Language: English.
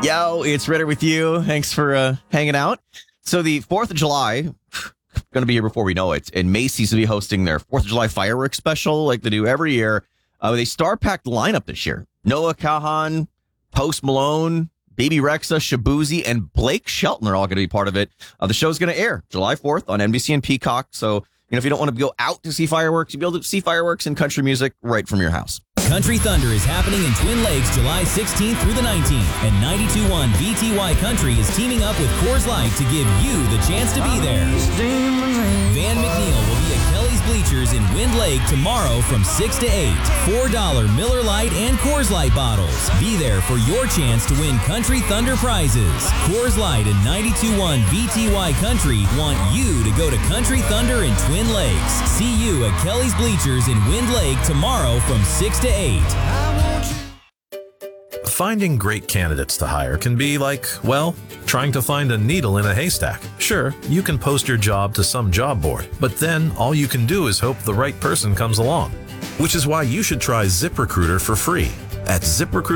Yo, it's Ritter with you. Thanks for hanging out. So the 4th of July, going to be here before we know it, and Macy's will be hosting their 4th of July fireworks special like they do every year. They star-packed lineup this year. Noah Kahan, Post Malone, Baby Rexha, Shabuzi, and Blake Shelton are all going to be part of it. The show's going to air July 4th on NBC and Peacock. So, if you don't want to go out to see fireworks, you'll be able to see fireworks and country music right from your house. Country Thunder is happening in Twin Lakes July 16th through the 19th, and 92.1 VTY Country is teaming up with Coors Light to give you the chance to be there. Van McNeil will be at Kelly's Bleachers in Wind Lake tomorrow from 6 to 8. $4 Miller Lite and Coors Light bottles. Be there for your chance to win Country Thunder prizes. Coors Light and 92.1 VTY Country want you to go to Country Thunder in Twin Lakes. See you at Kelly's Bleachers in Wind Lake tomorrow from 6 to 8. Finding great candidates to hire can be like, well, trying to find a needle in a haystack. Sure, you can post your job to some job board, but then all you can do is hope the right person comes along. Which is why you should try ZipRecruiter for free. At ZipRecruiter,